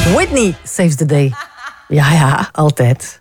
Whitney saves the day. Ja, altijd.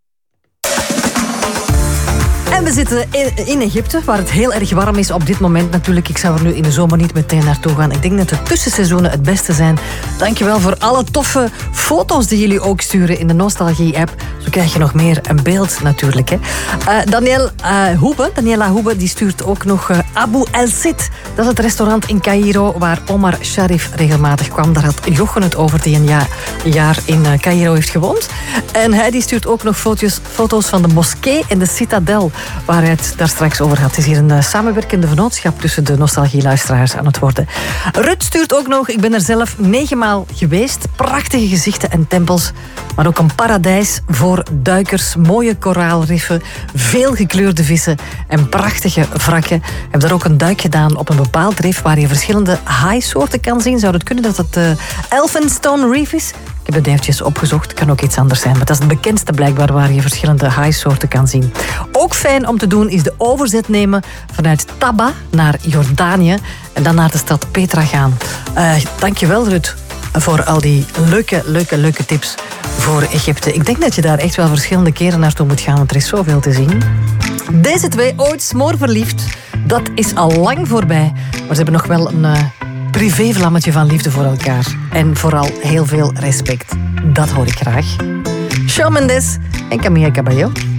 En we zitten in Egypte, waar het heel erg warm is op dit moment natuurlijk. Ik zou er nu in de zomer niet meteen naartoe gaan. Ik denk dat de tussenseizoenen het beste zijn. Dankjewel voor alle toffe foto's die jullie ook sturen in de Nostalgie-app. Zo krijg je nog meer een beeld natuurlijk. Hè. Daniela Hoebe, die stuurt ook nog Abu El Sid. Dat is het restaurant in Caïro waar Omar Sharif regelmatig kwam. Daar had Jochen het over, die een jaar in Caïro heeft gewoond. En hij die stuurt ook nog foto's van de moskee en de citadel, waar hij het daar straks over had. Het is hier een samenwerkende vennootschap tussen de nostalgie-luisteraars aan het worden. Rut stuurt ook nog, ik ben er zelf 9 maal geweest. Prachtige gezichten en tempels, maar ook een paradijs voor duikers. Mooie koraalriffen, veel gekleurde vissen en prachtige wrakken. Ik heb daar ook een duik gedaan op een bepaald rif waar je verschillende haaisoorten kan zien. Zou het kunnen dat het Elphinstone Reef is? Ik heb het eventjes opgezocht, kan ook iets anders zijn. Maar dat is het bekendste blijkbaar waar je verschillende haaisoorten kan zien. Ook fijn om te doen is de overzet nemen vanuit Taba naar Jordanië en dan naar de stad Petra gaan. Dankjewel Ruud voor al die leuke tips voor Egypte. Ik denk dat je daar echt wel verschillende keren naartoe moet gaan, want er is zoveel te zien. Deze twee, ooit smoorverliefd, dat is al lang voorbij. Maar ze hebben nog wel een privévlammetje van liefde voor elkaar. En vooral heel veel respect. Dat hoor ik graag. Shawn Mendes en Camila Cabello.